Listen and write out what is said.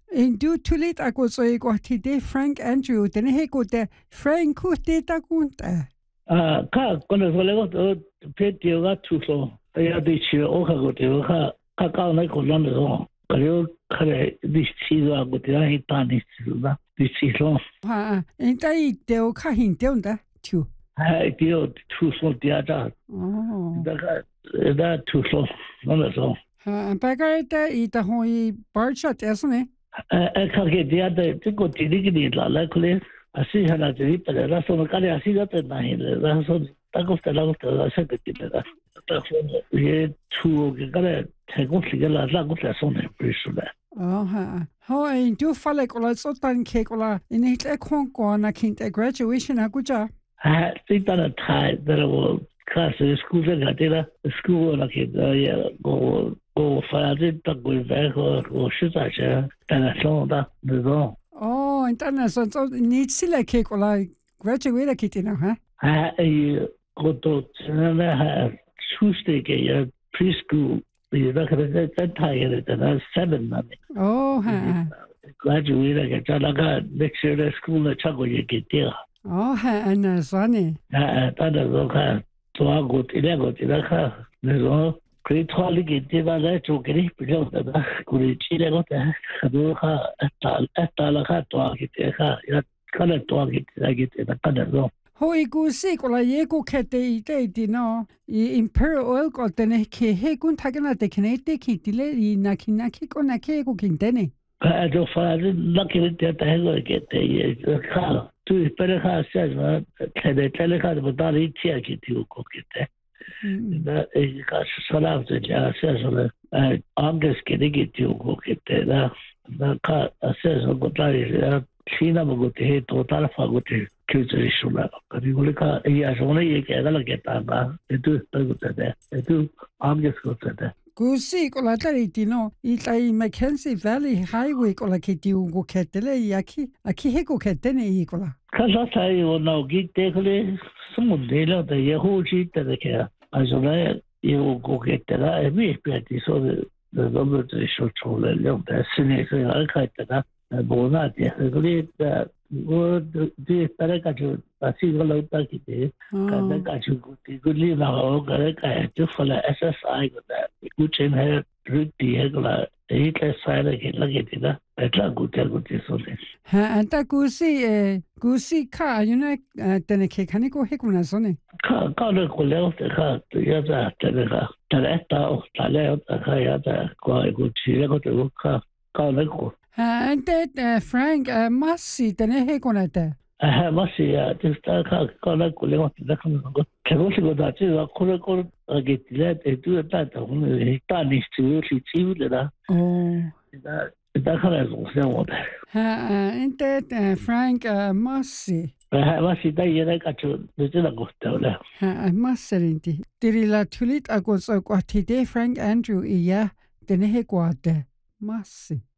In du tulit ako so iguati de Frank Andrew tene he ko de Frank ko de ta kunta. Ka kono so le go pe tio ga tu so. Ya de chi o ka go tio ka na ko lan do. Ka yo ka le di chi do go tio hi ta ni chi da. Di chi so. In tai de o ka hin de onda tu. Tio tu so dia da. Da tu so. No so. Ba ga da I da ho I bar shot esne. Ka ke dia da ko ti di la ko le. Así es la tripita, la razón no cae así no te imaginas, la razón está costando la saca que te da. Y tú que cada te consigue la razón es personal. How do fale ko la so tan ke ko la in it e kon ko na kinte graduation akuja. Sí tan tai pero casi school de gatera school la que ya go para de ta go ver o shi za che tan son da no. Oh, international so need sila ke ko la graduate kitina ha. Ko to na Tuesday ke ya preschool da ka ta ya da 7 na. Oh, Graduate ke ta la next year the school na cha go ye ke dia. Oh, ana sane. Ta da zo ka to go ti da ka ne zo grade 12 ke dia la cho ke ri pyo da ku ri chi le go ta do ka ta la ka to ke te ka ya ka le to ke da ka da zo. Hoi gu si ko la ye ko ke te di no I Imperial Oil ko tene ke he kun thagana te kene te ki tile I na ko na ke ko kintene. Jo fa la ke te ta he go ke te ye ka tu espera ka sa ma ke de tele ka de da ri chi ke ti ko ke te. Da e ka sala de ja sa so le August ke de ke ti ko ke te da ka sa so go ta ri China mo go te total fa go te culture shula ka ri go ka ya so ne ye ke da la ke ta ba e tu go te e tu August go te Gu si ko la tari di no I tai Mackenzie Valley Highway ko la ke ti go ke te le aki he go ke te ne I ko la ka sa tai o no gi te ko le sumu de la de ye ho chi te de ke a so le ye go ke te la e mi pe ti so de number de short le le de sine ko ya ka te da bona de ko le wo de para ka jo asi go lo ta ki te ka da ka ju ti go le na ho ga ka to fala SSI go da ku chen hai ruti hai go la e ka sai la ke la ke ti da etla go te so le anta gu si ka you know tene ke khani ko he ko na so ne ka le ko le te ka ya da te ka ta o ta le ka ya da ko go chi le go te ka le ko ante Frank Massi tene he ko na te Massi ya te sta ka le ko le te ka go ke go si go da ti wa ko le ko ge ti le te tu ta ta ho ne ta ni tu si ti le da da ka le so se mo de ante Frank Massi Massi da ye ka chu de te la go te le Massi tiri la tulit ako so ko ti de Frank Andrew I ya tene he ko ate Massi